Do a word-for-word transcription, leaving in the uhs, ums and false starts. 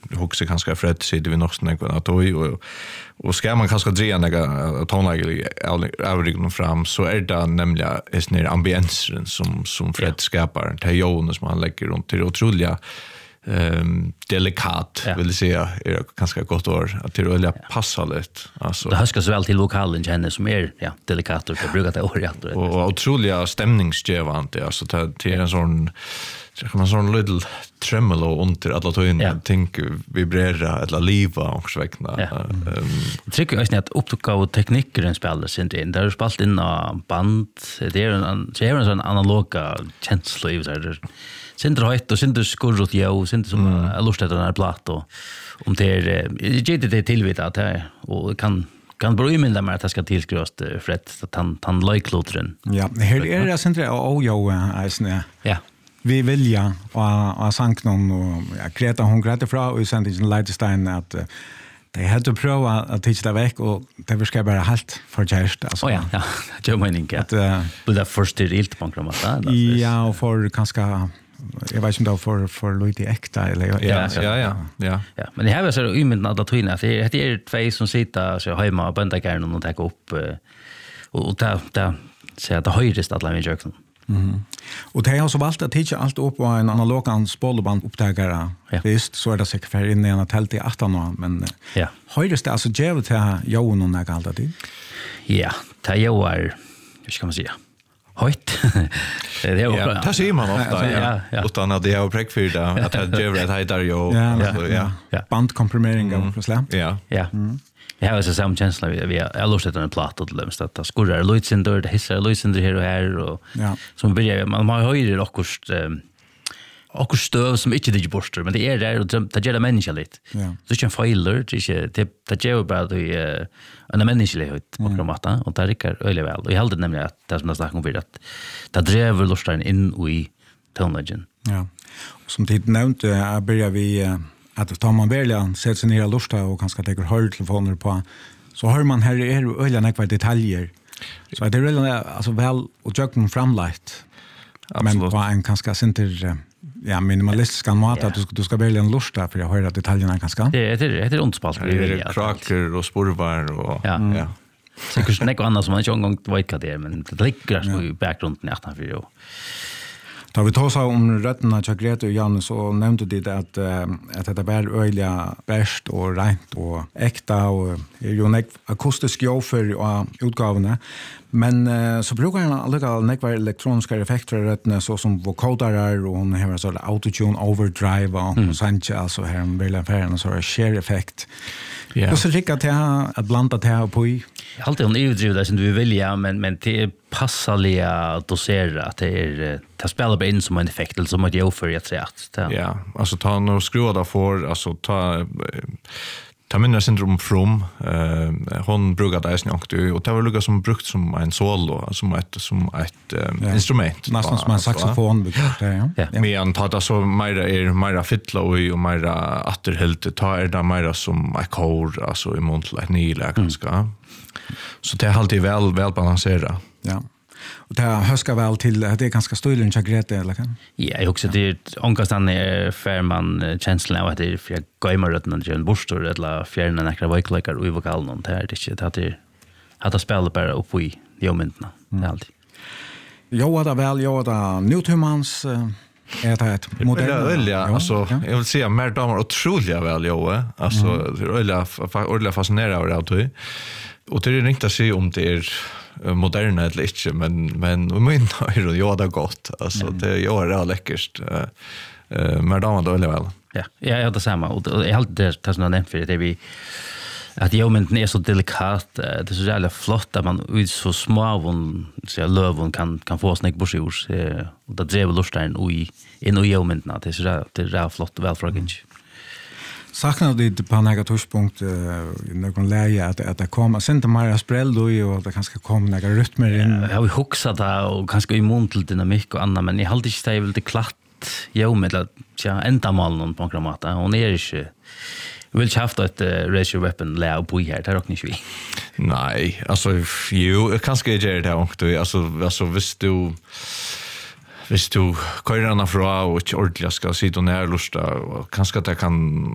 huxar kanske Fred sitter vi nog snägg att då och och ska man kanske dra några tonläge övergången fram så är det nämligen är ner ambiensen som som Fred skapar till Jonas som han lägger runt till otroliga ehm delikat ja. Vill säga är ganska gott år att det rullar ja. Passa lite alltså det höskas väl till lokalen känner som är ja delikat och brukar det år ja och otroliga stämningsgivande alltså till, till en sån så kan man sån little tremolo under alla tog in ja. Tänk vibrera eller liva och så väckna ja. um, tycker jag att upptäcka och tekniker spelar sin in där spalt in band det är en så är en sån analoga känsla i så där Sindra höjt och sindra skurrot jag sindra som mm. är lustigt den här platt och om det är ger det tillvita att det och kan kan bli med mig att jag ska tillskrivas för att han han likeklotren. Ja, här är det sindra och jag är ja. Vi vilja och och sank någon och jag Greta hon grät fra och sände sin Lightstein att de hade pröva att titta det veck och det ska bara helt förgäst alltså. Oh ja, ja. Jag menar inte. Att blir det först till ilt på programmet där. Ja, och för kanske jag vet inte då för för lite äkta eller ja ja ja ja. Ja, ja men det här var så ymmet att ta in att det är två som sitter så hemma och bända gärna och ta upp och ta ta så att det höjdes att lämna Jackson. Mhm. Och det har så valt att titta allt upp på en analog spolband upptagare. Ja. Visst så är det säkert för inne i en tält i arton år men ja. Höjdes det alltså jävligt här jo någon där kallt det. Ja, det jo är hur ska man säga? Höjt. det är ju ja, det ser man ofta ja, ja. Utan att det är präck för det att det gör det heter ju ja ja bandkomprimering av förslag. Ja. Ja. Jag har så samma känsla vi vi har lustat en platt och lämst att det skurrar Lucinder det hissar Lucinder här och här och ja. Som börjar man har höjder också och stöv som inte det borstar men det är där och det gör det mänskligt. Ja. Så kan failer det är det det gör bara det en mänsklighet på programmet och det rycker öle väl. Och jag hade nämligen att det som jag snackade om för att det driver lustan in i tonlagen. Ja. Och som tid nämnt börjar vi att tar man välja sätter sig ner och lusta och kanske tar hörtelefoner på så hör man här är öliga några detaljer. Så det är väl alltså väl och jag kom framlagt. Men på en kanske center ja minimalistiska mat att du ska du ska välja en lusta för jag hör att detaljerna kanske. Det är det är det ondspalt vi vill ja. Kraker och spurvar och ja. Mm. ja. Säkert något annat som man inte en gång vet vad det är men det ligger så i bakgrunden nästan för ju. Då vi tog så om rätterna till Greta och Jan så nämnde de det att att det var öliga bäst och rent och äkta och är ju en akustisk ljud för och utgåvorna. Men så brukar han alla nekva elektroniska effekter rättna så som vocoderar och hon har så autotune overdrive och mm. sånt alltså här en bild affären så är share effekt. Ja. Och så tycker jag att blanda det här på i. Alltid en överdriv där som du vill ja men men det passaliga dosera att det är det spelar bara in som en effekt eller som att jag för jag tror att. Ja, alltså ta några skruvar där för alltså ta ta minna syndrom from eh hon brukar det snacka och det var lugga som brukt som en solo som ett som ett um, ja. Instrument nästan som en saxofon brukar det ja. Ja. Men tar det så mera är mera fiddla och mera atterhält ta är det mera som en kor alltså i montla nila ganska. Mm. Så det är alltid väl väl balanserat. Ja. Och det höska väl till det är ganska stölen jag Greta eller kan. Ja, jag också det onkastan är för man känslan av att det är för gamer rötna en borstor eller fjärna några vokalekar och i vokalen och det är det inte att det att spela bara upp i momenten det alltid. Jo, det väl jag det Newtomans är det ett modell. Ja, alltså jag vill säga mer damer otroliga väl jo, alltså det är öliga öliga fascinerande av det. Och det är inte att se om det är moderna eller inte, men men och min är det ju det gott. Alltså mm. det gör det läckert. Eh uh, men då då väl. Ja, jag är det samma och jag har det tas någon nämnt för det vi att jag men är så delikat det är så jävla flott att man ut så små och så lövon kan kan få snäck på sig och det driver lusten i in och jag men det är så det är flott väl frågan. Saknar du på några touchpunkt i någon läge att att det kommer sen mer sprell då och det kanske kommer några rytmer in. Jag har huxat det och kanske i mån till dynamik och annat men jag håller inte väl det klatt jag med att ja ända mal någon på programmet och det är inte vill haft ett uh, ratio weapon lär på här där och inte vi. Nej, alltså ju kanske är det också alltså alltså visst du Hvis du kører henne fra og ikke ordentlig skal sitte og nærlusta, og kanskje det kan